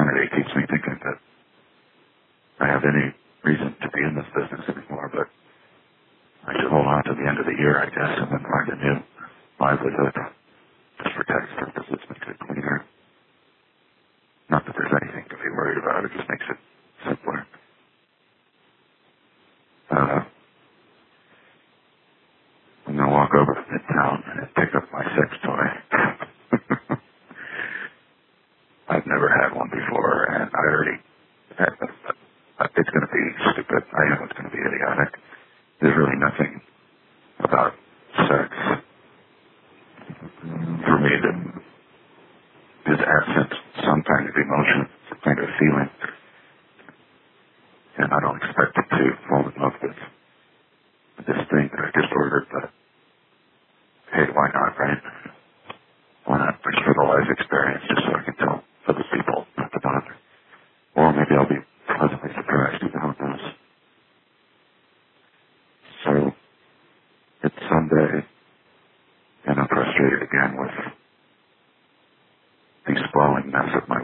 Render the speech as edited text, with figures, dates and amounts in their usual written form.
insanity keeps me thinking that I have any reason to be in this business anymore, but I should hold on to the end of the year, I guess, and then find a new livelihood just for tax purposes, makes it cleaner. Not that there's anything to be worried about, it just makes it simpler. I'm going to walk over to Midtown and pick up my sex toy. I've never had one before, and I already had them, but it's going to be stupid. I know it's going to be idiotic. There's really nothing about sex for me that is absent some kind of emotion, some kind of feeling, and I don't expect it to fall in love with this thing that I just ordered, but hey, why not, right? Why not just for the life experience, just so I can tell other people not to bother. Or maybe I'll be pleasantly surprised, who knows. So, it's Sunday, and I'm frustrated again with the sprawling mess of my